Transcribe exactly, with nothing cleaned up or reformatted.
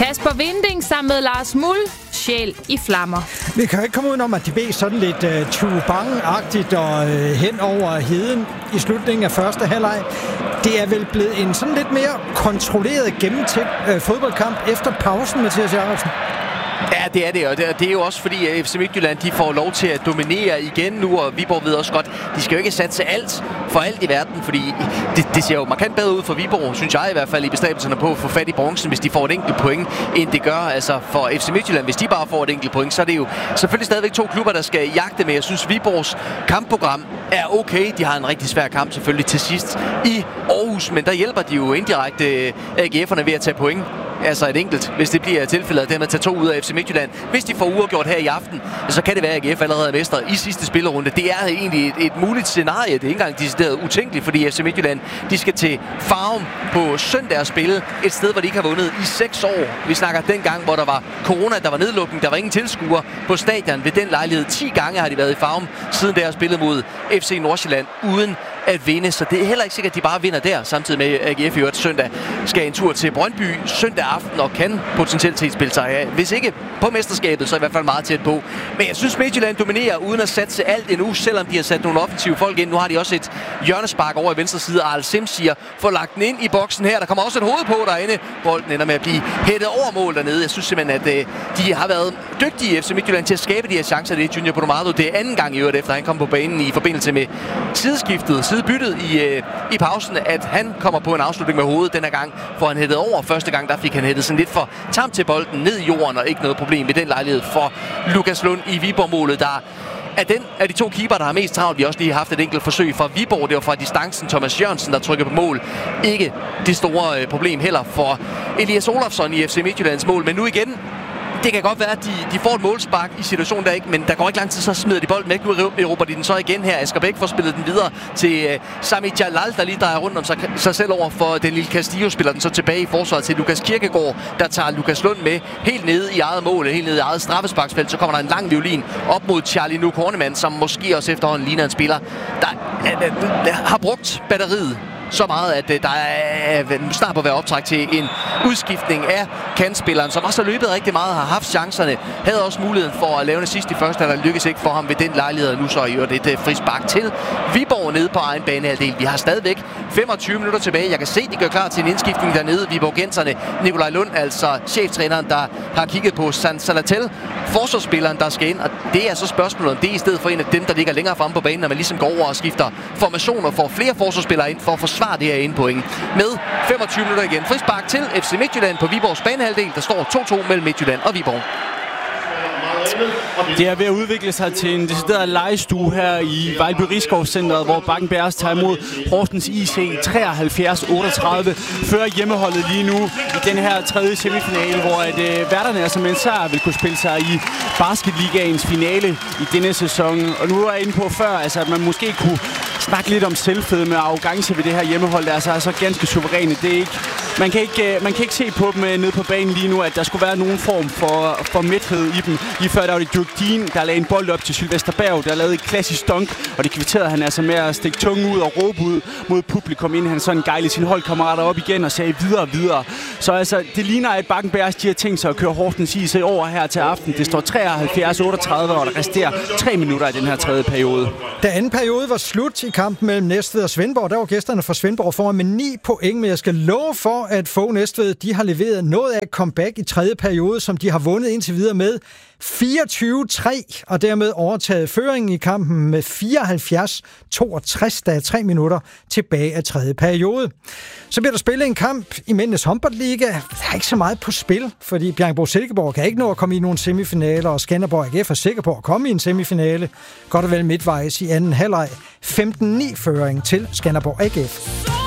Kasper Winding sammen med Lars Muhl, Sjæl i flammer. Vi kan ikke komme udenom, at de blev sådan lidt uh, Chubang-agtigt og uh, hen over heden i slutningen af første halvleg. Det er vel blevet en sådan lidt mere kontrolleret, gennemtænkt uh, fodboldkamp efter pausen, Mathias Jacobsen. Ja, det er det, og det er jo også fordi, at F C Midtjylland de får lov til at dominere igen nu, og Viborg ved også godt, de skal jo ikke satse alt for alt i verden, fordi det, det ser jo markant bedre ud for Viborg, synes jeg i hvert fald, i bestræbelserne på at få fat i bronzen, hvis de får et enkelt point, end det gør altså for F C Midtjylland. Hvis de bare får et enkelt point, så er det jo selvfølgelig stadigvæk to klubber, der skal jagte med. Jeg synes, Viborgs kampprogram er okay. De har en rigtig svær kamp selvfølgelig til sidst i Aarhus, men der hjælper de jo indirekte A G F'erne ved at tage point. Altså et enkelt, hvis det bliver tilfældet, at dem at tage to ud af F C Midtjylland. Hvis de får uafgjort her i aften, så kan det være, at A G F allerede er mestre i sidste spillerunde. Det er egentlig et, et muligt scenarie. Det er ikke engang decideret utænkeligt, fordi F C Midtjylland de skal til Farum på søndag og spille et sted, hvor de ikke har vundet i seks år. Vi snakker dengang, hvor der var corona, der var nedlukning, der var ingen tilskuere på stadion. Ved den lejlighed ti gange har de været i Farum, siden der har spillet mod F C Nordsjælland uden at vinde, så det er heller ikke sikkert, at de bare vinder der, samtidig med A G F i øvrigt søndag skal en tur til Brøndby søndag aften og kan potentielt spille sig af. Hvis ikke på mesterskabet, så i hvert fald meget tæt på. Men jeg synes, Midtjylland dominerer uden at satse alt endnu, selvom de har sat nogle offensive folk ind. Nu har de også et hjørnespark over i venstre side. Arl Simsier får lagt den ind i boksen her. Der kommer også et hoved på derinde. Bolden ender med at blive hættet over mål dernede. Jeg synes simpelthen, at øh, de har været dygtige i F C Midtjylland til at skabe de her chancer. Det er Junior Podomado. Det er anden gang i øvrigt, efter han kom på banen i forbindelse med sideskiftet, sidebyttet i, øh, i pausen, at han kommer på en afslutning med hovedet. Den her gang får han hættet over. Første gang, der fik han hættet sådan lidt for tamt til bolden ned i jorden, og ikke noget problem ved den lejlighed for Lukas Lund i Viborg-målet, der er den af de to keeper, der har mest travlt. Vi har også lige haft et enkelt forsøg fra Viborg. Det var fra distancen Thomas Jørgensen, der trykker på mål. Ikke det store øh, problem heller for Elias Olofsson i F C Midtjyllands mål. Men nu igen, det kan godt være, at de, de får et målspark i situationen der ikke, men der går ikke lang tid, så smider de bolden væk. Nu erobrer de den så igen her. Asger Bæk får spillet den videre til uh, Sami Jalal, der lige drejer rundt om sig, sig selv over for den lille Castillo, spiller den så tilbage i forsvaret til Lukas Kirkegaard, der tager Lukas Lund med helt nede i eget mål, helt nede i eget straffesparksfelt. Så kommer der en lang violin op mod Charlie Nuuk Hornemann, som måske også efterhånden ligner en spiller, der, der, der, der har brugt batteriet så meget, at der er snart på at være optræk til en udskiftning af kantspilleren, som også har løbet rigtig meget, har haft chancerne, havde også muligheden for at lave det sidste i første, der lykkedes ikke for ham ved den lejlighed, nu så i øvrigt et frispark til Viborg nede på egen banehalvdel. Vi har stadigvæk femogtyve minutter tilbage. Jeg kan se, de gør klar til en indskiftning dernede. Viborgenserne, Nikolaj Lund, altså cheftræneren, der har kigget på San Salatel, forsvarsspilleren, der skal ind, og det er så spørgsmålet om det i stedet for en af dem, der ligger længere fremme på banen, når man ligesom går over og skifter formationer, får flere forsvarsspillere ind for at forsvare det her ene point. Med femogtyve minutter igen. Frispark til F C Midtjylland på Viborgs banehalvdel. Der står to to mellem Midtjylland og Viborg. Det er ved at udvikle sig til en decideret legestue her i Vejlby Riskovscenteret, hvor Bakken Bears tager imod Horsens I C treoghalvfjerds otteogtredive. Fører hjemmeholdet lige nu i den her tredje semifinale, hvor at, øh, værterne er som en sejr vil kunne spille sig i Basketligaens finale i denne sæson. Og nu er jeg inde på før, altså, at man måske kunne snakke lidt om selvfedme og arrogance ved det her hjemmehold, der er så, så ganske suveræne. Det er ikke, man, kan ikke, man kan ikke se på dem nede på banen lige nu, at der skulle være nogen form for, for mæthed i dem. Lige før der var det Dirk Dean, der lagde en bold op til Sylvester Berg, der lavede et klassisk dunk, og det kvitterede han altså med at stikke tungen ud og råbe ud mod publikum, inden han sådan gejlede sine holdkammerater op igen og sagde videre og videre. Så altså, det ligner, at Bakken Bears, de har tænkt sig at køre Horsens I C over her til aften. Det står treoghalvfjerds otteogtredive, og der resterer tre minutter i den her tredje periode. Da anden periode var slut i kampen mellem Næstved og Svendborg, der var gæsterne fra Svendborg foran med ni point, men jeg skal love for, at få Næstved, de har leveret noget af et comeback i tredje periode, som de har vundet indtil videre med fireogtyve tre, og dermed overtaget føringen i kampen med fireoghalvfjerds toogtres, der er tre minutter tilbage af tredje periode. Så bliver der spillet en kamp i Mændenes Håndboldliga. Der er ikke så meget på spil, fordi Bjerringbro-Silkeborg kan ikke nå at komme i nogle semifinaler, og Skanderborg A G F er sikker på at komme i en semifinale. Godt og vel midtvejs i anden halvleg. femten ni føring til Skanderborg A G F.